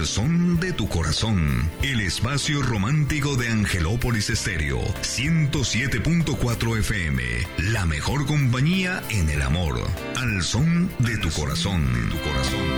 Al son de tu corazón, el espacio romántico de Angelópolis Estéreo, 107.4 FM, la mejor compañía en el amor. Al son de tu corazón.